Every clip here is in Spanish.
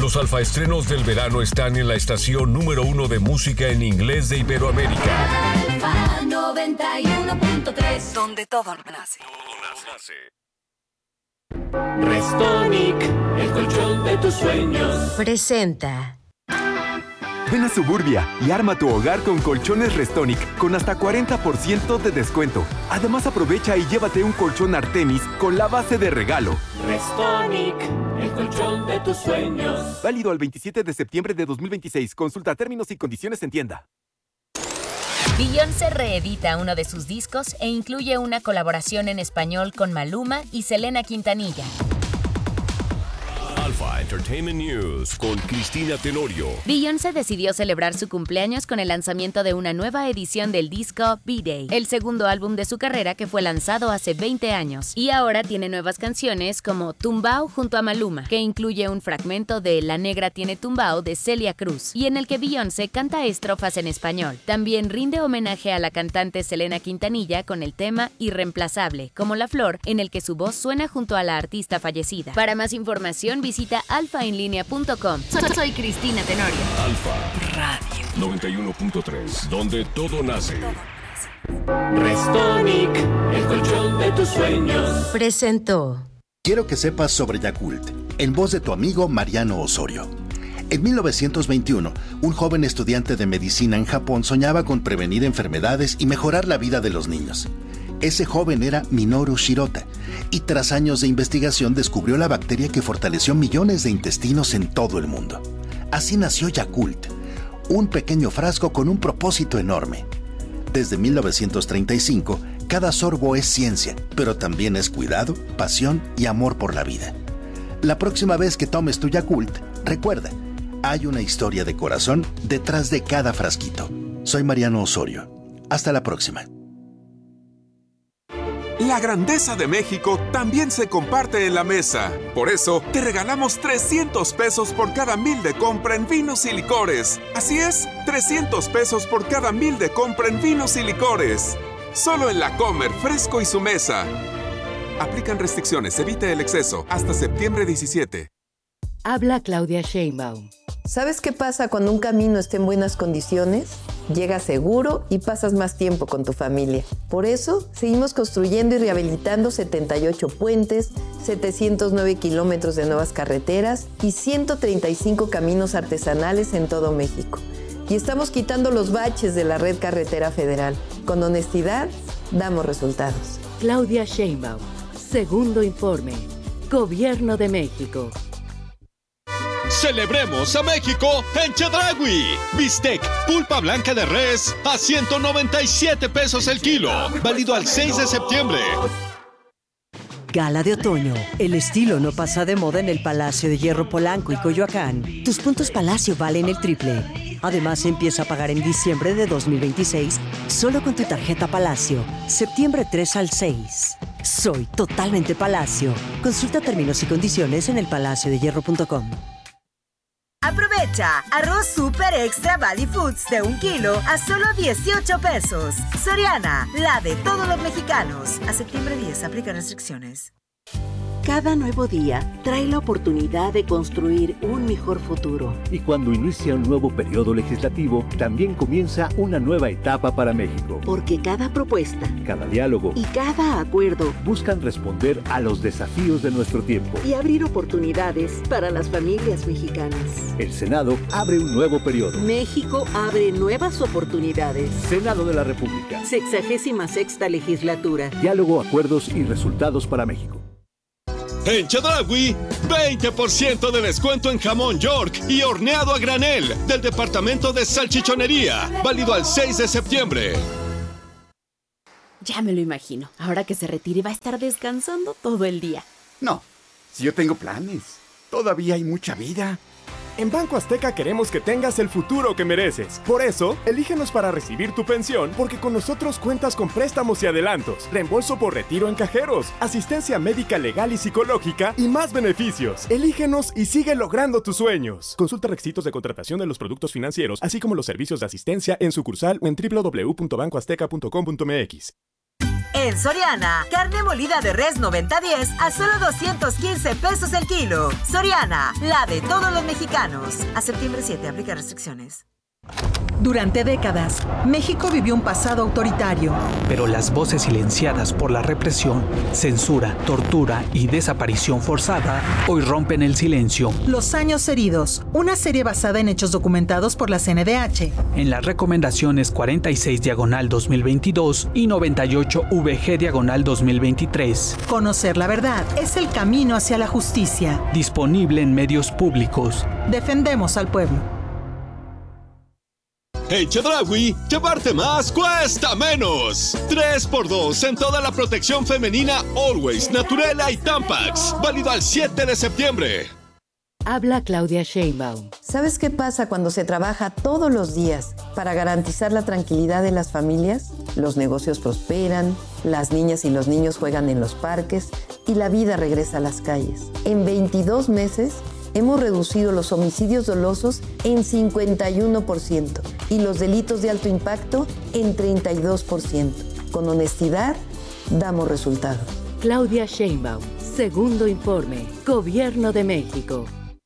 Los alfaestrenos del verano están en la estación número 1 de música en inglés de Iberoamérica. Alfa 91.3, donde todo nace. Restonic, el colchón de tus sueños. Presenta. Ven a Suburbia y arma tu hogar con colchones Restonic con hasta 40% de descuento. Además, aprovecha y llévate un colchón Artemis con la base de regalo. Restonic, el colchón de tus sueños. Válido al 27 de septiembre de 2026. Consulta términos y condiciones en tienda. Beyoncé reedita uno de sus discos e incluye una colaboración en español con Maluma y Selena Quintanilla. Alfa Entertainment News con Cristina Tenorio. Beyoncé decidió celebrar su cumpleaños con el lanzamiento de una nueva edición del disco B-Day, el segundo álbum de su carrera que fue lanzado hace 20 años. Y ahora tiene nuevas canciones como Tumbao junto a Maluma, que incluye un fragmento de La Negra Tiene Tumbao de Celia Cruz, y en el que Beyoncé canta estrofas en español. También rinde homenaje a la cantante Selena Quintanilla con el tema Irreemplazable, como la flor, en el que su voz suena junto a la artista fallecida. Para más información, visita alfaenlinea.com. Soy Cristina Tenorio. Alfa Radio 91.3, donde todo nace. Restonic, el colchón de tus sueños. Presentó. Quiero que sepas sobre Yakult, en voz de tu amigo Mariano Osorio. En 1921, un joven estudiante de medicina en Japón soñaba con prevenir enfermedades y mejorar la vida de los niños. Ese joven era Minoru Shirota, y tras años de investigación descubrió la bacteria que fortaleció millones de intestinos en todo el mundo. Así nació Yakult, un pequeño frasco con un propósito enorme. Desde 1935, cada sorbo es ciencia, pero también es cuidado, pasión y amor por la vida. La próxima vez que tomes tu Yakult, recuerda, hay una historia de corazón detrás de cada frasquito. Soy Mariano Osorio. Hasta la próxima. La grandeza de México también se comparte en la mesa. Por eso, te regalamos 300 pesos por cada 1,000 de compra en vinos y licores. Así es, 300 pesos por cada 1,000 de compra en vinos y licores. Solo en La Comer, Fresco y Su Mesa. Aplican restricciones, evite el exceso. Hasta septiembre 17. Habla Claudia Sheinbaum. ¿Sabes qué pasa cuando un camino está en buenas condiciones? Llegas seguro y pasas más tiempo con tu familia. Por eso, seguimos construyendo y rehabilitando 78 puentes, 709 kilómetros de nuevas carreteras y 135 caminos artesanales en todo México. Y estamos quitando los baches de la red carretera federal. Con honestidad, damos resultados. Claudia Sheinbaum. Segundo informe. Gobierno de México. ¡Celebremos a México en Chedraui! Bistec, pulpa blanca de res a 197 pesos el kilo. Válido al 6 de septiembre. Gala de otoño. El estilo no pasa de moda en el Palacio de Hierro Polanco y Coyoacán. Tus puntos Palacio valen el triple. Además, empieza a pagar en diciembre de 2026 solo con tu tarjeta Palacio. Septiembre 3 al 6. Soy totalmente Palacio. Consulta términos y condiciones en elpalaciodehierro.com. Aprovecha arroz super extra Valley Foods de 1 kilo a solo 18 pesos. Soriana, la de todos los mexicanos. A septiembre 10 aplica restricciones. Cada nuevo día trae la oportunidad de construir un mejor futuro. Y cuando inicia un nuevo periodo legislativo, también comienza una nueva etapa para México. Porque cada propuesta, cada diálogo y cada acuerdo buscan responder a los desafíos de nuestro tiempo y abrir oportunidades para las familias mexicanas. El Senado abre un nuevo periodo. México abre nuevas oportunidades. Senado de la República. 66ª legislatura. Diálogo, acuerdos y resultados para México. En Chedraui, 20% de descuento en jamón York y horneado a granel del departamento de salchichonería. Válido al 6 de septiembre. Ya me lo imagino. Ahora que se retire va a estar descansando todo el día. No, si yo tengo planes. Todavía hay mucha vida. En Banco Azteca queremos que tengas el futuro que mereces. Por eso, elígenos para recibir tu pensión, porque con nosotros cuentas con préstamos y adelantos, reembolso por retiro en cajeros, asistencia médica legal y psicológica y más beneficios. Elígenos y sigue logrando tus sueños. Consulta requisitos de contratación de los productos financieros, así como los servicios de asistencia en sucursal o en www.bancoazteca.com.mx. En Soriana, carne molida de res 90-10 a solo 215 pesos el kilo. Soriana, la de todos los mexicanos. A septiembre 7, aplica restricciones. Durante décadas, México vivió un pasado autoritario. Pero las voces silenciadas por la represión, censura, tortura y desaparición forzada hoy rompen el silencio. Los años heridos, una serie basada en hechos documentados por la CNDH. En las recomendaciones 46/2022 y 98/VG/2023. Conocer la verdad es el camino hacia la justicia. Disponible en medios públicos. Defendemos al pueblo. En Chedraui, llevarte más cuesta menos. 3x2 en toda la protección femenina Always, Naturela y Tampax. Válido al 7 de septiembre. Habla Claudia Sheinbaum. ¿Sabes qué pasa cuando se trabaja todos los días para garantizar la tranquilidad de las familias? Los negocios prosperan, las niñas y los niños juegan en los parques y la vida regresa a las calles. En 22 meses hemos reducido los homicidios dolosos en 51% y los delitos de alto impacto en 32%. Con honestidad, damos resultados. Claudia Sheinbaum, segundo informe, Gobierno de México.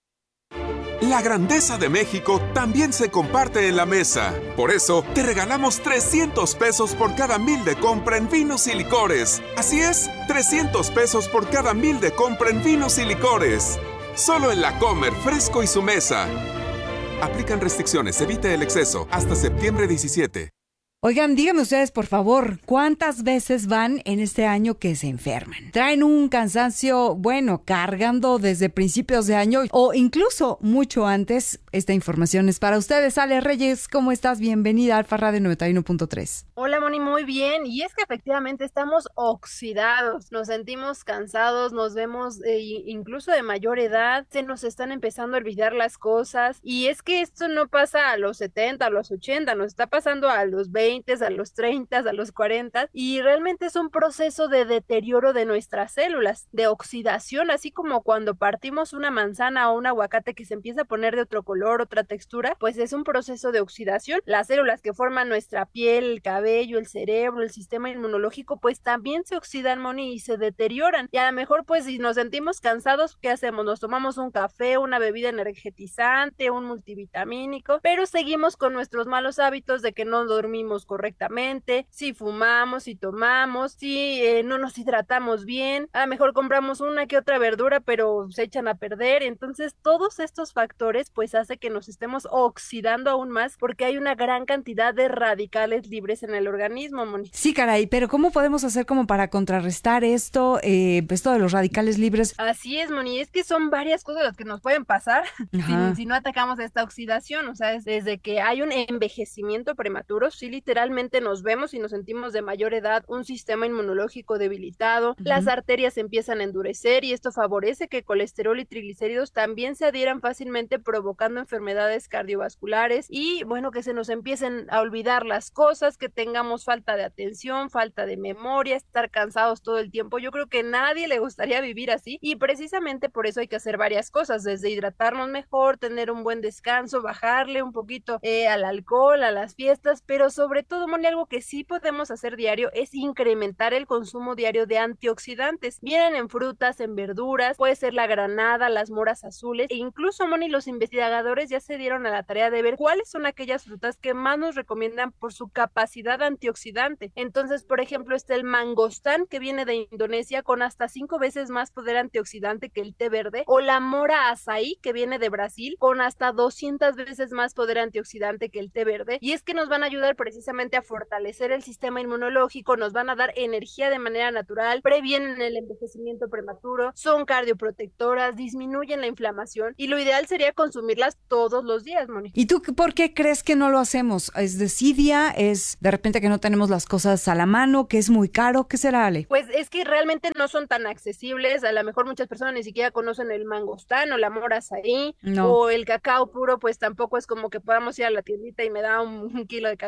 La grandeza de México también se comparte en la mesa. Por eso, te regalamos 300 pesos por cada 1,000 de compra en vinos y licores. Así es, 300 pesos por cada 1,000 de compra en vinos y licores. Solo en La Comer, Fresco y Su Mesa. Aplican restricciones, evite el exceso. Hasta septiembre 17. Oigan, díganme ustedes, por favor, ¿cuántas veces van en este año que se enferman? ¿Traen un cansancio, cargando desde principios de año o incluso mucho antes? Esta información es para ustedes. Ale Reyes, ¿cómo estás? Bienvenida a Alfa Radio 91.3. Hola, Moni, muy bien. Y es que efectivamente estamos oxidados, nos sentimos cansados, nos vemos incluso de mayor edad, se nos están empezando a olvidar las cosas. Y es que esto no pasa a los 70, a los 80, nos está pasando a los 20, a los 30, a los 40, y realmente es un proceso de deterioro de nuestras células, de oxidación, así como cuando partimos una manzana o un aguacate que se empieza a poner de otro color, otra textura, pues es un proceso de oxidación. Las células que forman nuestra piel, el cabello, el cerebro, el sistema inmunológico, pues también se oxidan, Moni, y se deterioran. Y a lo mejor, pues, si nos sentimos cansados, ¿qué hacemos? Nos tomamos un café, una bebida energetizante, un multivitamínico, pero seguimos con nuestros malos hábitos de que no dormimos correctamente, si fumamos, si tomamos, si no nos hidratamos bien, a lo mejor compramos una que otra verdura, pero se echan a perder. Entonces, todos estos factores, pues, hace que nos estemos oxidando aún más porque hay una gran cantidad de radicales libres en el organismo, Moni. Sí, caray, pero ¿cómo podemos hacer como para contrarrestar esto de los radicales libres? Así es, Moni, es que son varias cosas las que nos pueden pasar si no atacamos esta oxidación. O sea, es desde que hay un envejecimiento prematuro, sí, literalmente nos vemos y nos sentimos de mayor edad, un sistema inmunológico debilitado, las arterias empiezan a endurecer y esto favorece que colesterol y triglicéridos también se adhieran fácilmente, provocando enfermedades cardiovasculares y, que se nos empiecen a olvidar las cosas, que tengamos falta de atención, falta de memoria, estar cansados todo el tiempo. Yo creo que a nadie le gustaría vivir así y precisamente por eso hay que hacer varias cosas, desde hidratarnos mejor, tener un buen descanso, bajarle un poquito al alcohol, a las fiestas, pero sobre todo, Moni, algo que sí podemos hacer diario es incrementar el consumo diario de antioxidantes. Vienen en frutas, en verduras, puede ser la granada, las moras azules e incluso, Moni, los investigadores ya se dieron a la tarea de ver cuáles son aquellas frutas que más nos recomiendan por su capacidad antioxidante. Entonces, por ejemplo, está el mangostán, que viene de Indonesia, con hasta 5 veces más poder antioxidante que el té verde, o la mora azaí, que viene de Brasil, con hasta 200 veces más poder antioxidante que el té verde. Y es que nos van a ayudar precisamente a fortalecer el sistema inmunológico, nos van a dar energía de manera natural, previenen el envejecimiento prematuro, son cardioprotectoras, disminuyen la inflamación y lo ideal sería consumirlas todos los días, Moni. ¿Y tú por qué crees que no lo hacemos? ¿Es desidia? ¿Es de repente que no tenemos las cosas a la mano? ¿Que es muy caro? ¿Qué será, Ale? Pues es que realmente no son tan accesibles. A lo mejor muchas personas ni siquiera conocen el mangostán o la mora azaí, o el cacao puro, pues tampoco es como que podamos ir a la tiendita y me da un kilo de cacao puro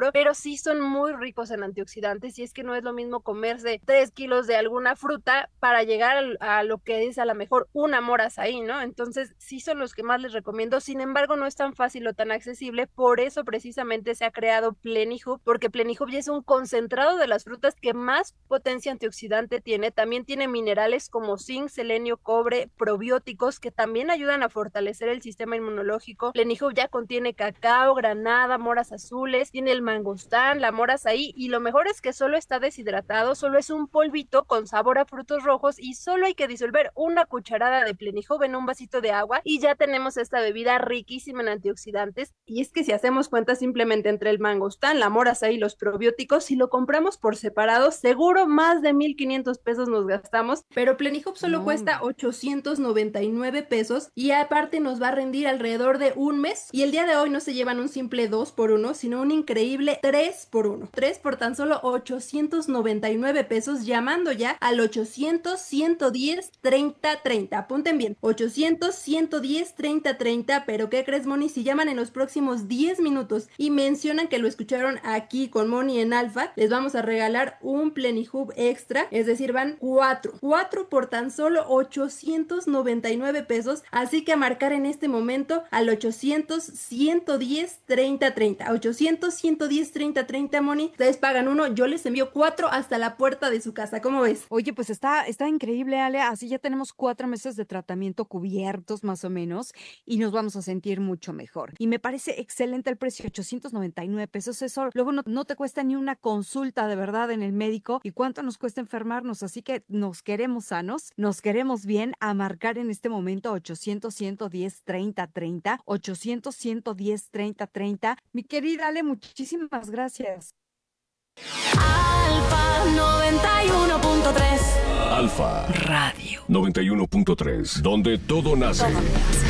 seguro, pero sí son muy ricos en antioxidantes y es que no es lo mismo comerse 3 kilos de alguna fruta para llegar a lo que es a lo mejor una mora azaí, ¿no? Entonces sí son los que más les recomiendo, sin embargo no es tan fácil o tan accesible, por eso precisamente se ha creado Plenihub, porque Plenihub ya es un concentrado de las frutas que más potencia antioxidante tiene, también tiene minerales como zinc, selenio, cobre, probióticos que también ayudan a fortalecer el sistema inmunológico. Plenihub ya contiene cacao, granada, moras azules, tiene el mangostán, la mora azaí y lo mejor es que solo está deshidratado, solo es un polvito con sabor a frutos rojos y solo hay que disolver una cucharada de Plenihub en un vasito de agua y ya tenemos esta bebida riquísima en antioxidantes. Y es que si hacemos cuenta simplemente entre el mangostán, la mora azaí y los probióticos, si lo compramos por separado, seguro más de 1,500 pesos nos gastamos, pero Plenihub solo cuesta 899 pesos y aparte nos va a rendir alrededor de un mes. Y el día de hoy no se llevan un simple 2x1, sino un increíble 3x1. 3 por tan solo 899 pesos, llamando ya al 800-110-3030. Apunten bien, 800-110-3030, pero ¿qué crees, Moni? Si llaman en los próximos 10 minutos y mencionan que lo escucharon aquí con Moni en Alfa, les vamos a regalar un Plenihub extra, es decir, van 4 por tan solo 899 pesos, así que a marcar en este momento al 800-110-3030, 800-110-3030, Moni, ustedes pagan uno, yo les envío 4 hasta la puerta de su casa, ¿cómo ves? Oye, pues está increíble, Ale, así ya tenemos 4 meses de tratamiento cubiertos más o menos y nos vamos a sentir mucho mejor. Y me parece excelente el precio, 899 pesos, eso luego no te cuesta ni una consulta de verdad en el médico. ¿Y cuánto nos cuesta enfermarnos? Así que nos queremos sanos, nos queremos bien, a marcar en este momento 800-110-3030, 800-110-3030. Mi querida Ale, muchísimas gracias. Alfa 91.3. Alfa Radio 91.3, donde todo nace.